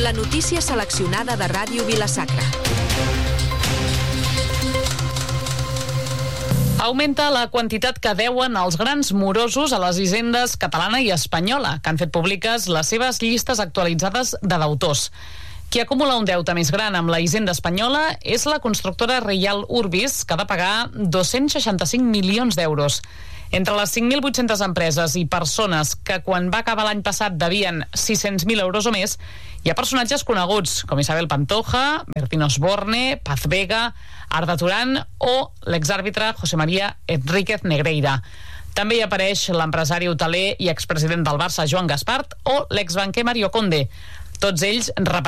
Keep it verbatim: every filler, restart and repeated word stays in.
La notícia seleccionada de Ràdio Vila-sacra. Augmenta la quantitat que deuen els grans morosos a les hisendes catalana i espanyola, que han fet públiques les seves llistes actualitzades de deutors. Qui acumula un deute més gran amb la hisenda espanyola és la constructora Reial Urbis, que ha de pagar dos-cents seixanta-cinc milions d'euros. Entre les cinc mil vuit-centes empreses i persones que quan va acabar l'any passat devien sis-cents mil euros o més, hi ha personatges coneguts com Isabel Pantoja, Bertín Osborne, Paz Vega, Arda Turán o l'exàrbitre José María Enríquez Negreira. També hi apareix l'empresari hoteler i expresident del Barça Joan Gaspart o l'exbanquer Mario Conde. Tots ells